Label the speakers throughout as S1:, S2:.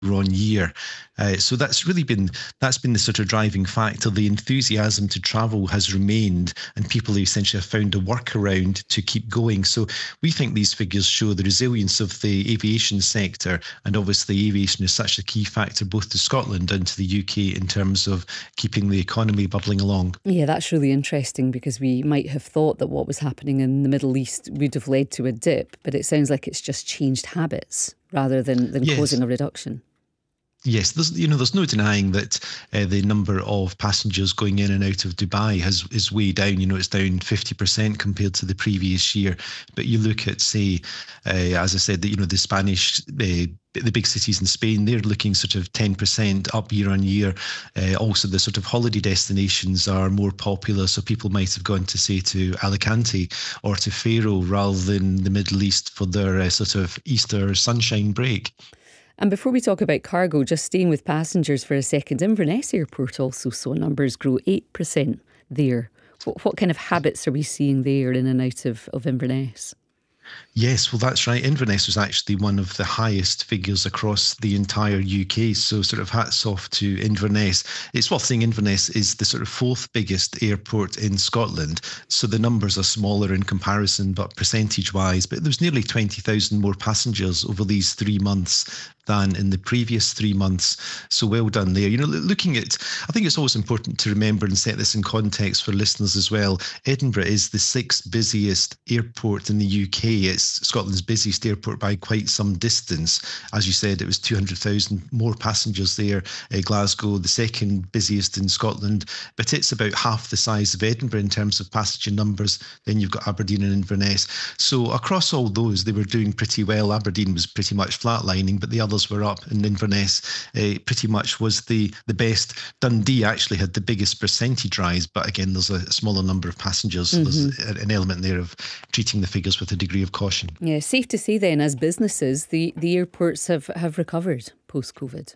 S1: on year. So that's been the sort of driving factor. The enthusiasm to travel has remained, and people essentially have found a workaround to keep going. So we think these figures show the resilience of the aviation sector, and obviously aviation is such a key factor both to Scotland and to the UK in terms of keeping the economy bubbling along.
S2: Yeah, that's really interesting because we might have thought that what was happening in the Middle East would have led to a dip, but it sounds like it's just changed habits rather than causing
S1: Yes.
S2: a reduction.
S1: Yes, there's no denying that the number of passengers going in and out of Dubai is way down. It's down 50% compared to the previous year. But you look at, say, as I said, that the Spanish. The big cities in Spain, they're looking sort of 10% up year on year. Also, the sort of holiday destinations are more popular. So people might have gone to, say, to Alicante or to Faro rather than the Middle East for their sort of Easter sunshine break.
S2: And before we talk about cargo, just staying with passengers for a second, Inverness Airport also saw numbers grow 8% there. What kind of habits are we seeing there in and out of Inverness?
S1: Yes, well, that's right. Inverness was actually one of the highest figures across the entire UK. So, sort of hats off to Inverness. It's worth saying Inverness is the sort of fourth biggest airport in Scotland. So, the numbers are smaller in comparison, but percentage wise. But there's nearly 20,000 more passengers over these 3 months than in the previous 3 months. So well done there. Looking at, I think it's always important to remember and set this in context for listeners as well. Edinburgh is the sixth busiest airport in the UK. It's Scotland's busiest airport by quite some distance. As you said, it was 200,000 more passengers there. Glasgow, the second busiest in Scotland, but it's about half the size of Edinburgh in terms of passenger numbers. Then you've got Aberdeen and Inverness. So across all those, they were doing pretty well. Aberdeen was pretty much flatlining, but the others were up, and Inverness pretty much was the best. Dundee actually had the biggest percentage rise, but again, there's a smaller number of passengers, so there's an element there of treating the figures with a degree of caution.
S2: Yeah, safe to say then, as businesses, the airports have recovered post-COVID.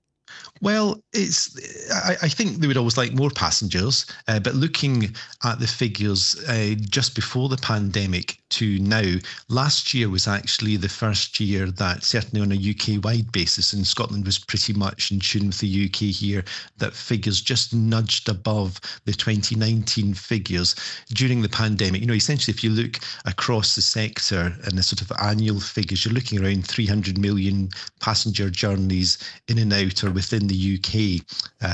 S1: Well, I think they would always like more passengers, but looking at the figures just before the pandemic to now, last year was actually the first year that, certainly on a UK-wide basis, and Scotland was pretty much in tune with the UK here, that figures just nudged above the 2019 figures during the pandemic. Essentially, if you look across the sector and the sort of annual figures, you're looking around 300 million passenger journeys in and out or within the UK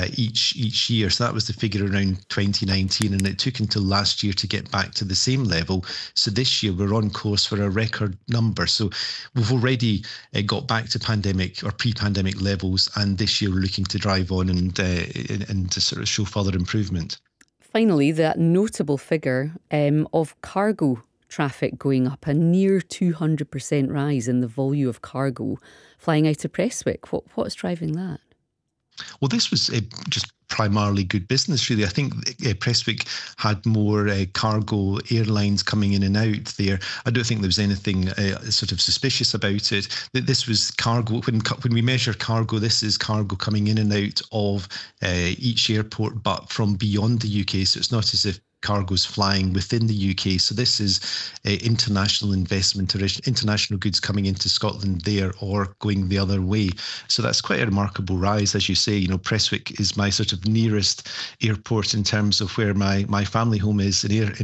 S1: each year. So that was the figure around 2019, and it took until last year to get back to the same level. So this year we're on course for a record number. So we've already got back to pandemic or pre-pandemic levels, and this year we're looking to drive on and to sort of show further improvement.
S2: Finally, that notable figure of cargo traffic going up, a near 200% rise in the volume of cargo flying out of Prestwick. What's driving that?
S1: Well, this was just primarily good business, really. I think Prestwick had more cargo airlines coming in and out there. I don't think there was anything sort of suspicious about it. This was cargo. When we measure cargo, this is cargo coming in and out of each airport, but from beyond the UK. So it's not as if cargo's flying within the UK. So this is international investment or international goods coming into Scotland there or going the other way. So that's quite a remarkable rise. As you say, Prestwick is my sort of nearest airport in terms of where my family home is in